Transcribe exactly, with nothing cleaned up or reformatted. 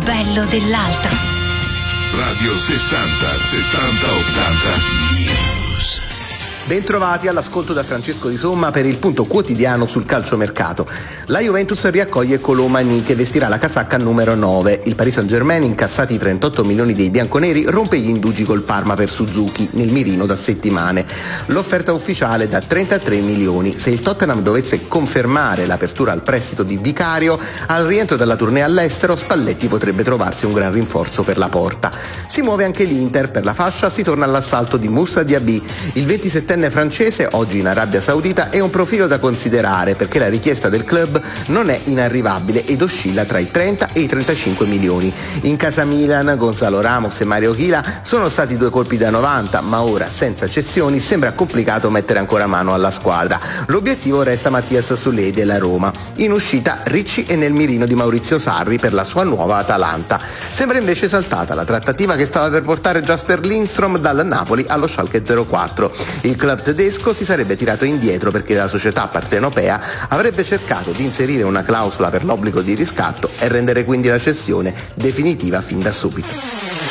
bello dell'altro. Radio sessanta settanta ottanta News. Bentrovati all'ascolto da Francesco Di Somma per il punto quotidiano sul calciomercato. La Juventus riaccoglie Colomani, che vestirà la casacca numero nove. Il Paris Saint-Germain, incassati i trentotto milioni dei bianconeri, rompe gli indugi col Parma per Suzuki, nel mirino da settimane. L'offerta ufficiale da trentatré milioni. Se il Tottenham dovesse confermare l'apertura al prestito di Vicario, al rientro dalla tournée all'estero Spalletti potrebbe trovarsi un gran rinforzo per la porta. Si muove anche l'Inter, per la fascia si torna all'assalto di Moussa Diaby. Il ventisettenne francese, oggi in Arabia Saudita, è un profilo da considerare perché la richiesta del club non è inarrivabile ed oscilla tra i trenta e i trentacinque milioni. In casa Milan, Gonzalo Ramos e Mario Chila sono stati due colpi da novanta, ma ora senza cessioni sembra complicato mettere ancora mano alla squadra. L'obiettivo resta Mattias Soulé della Roma. In uscita Ricci è nel mirino di Maurizio Sarri per la sua nuova Atalanta. Sembra invece saltata la trattativa che stava per portare Jasper Lindstrom dal Napoli allo Schalke zero quattro. Il club tedesco si sarebbe tirato indietro perché la società partenopea avrebbe cercato di inserire una clausola per l'obbligo di riscatto e rendere quindi la cessione definitiva fin da subito.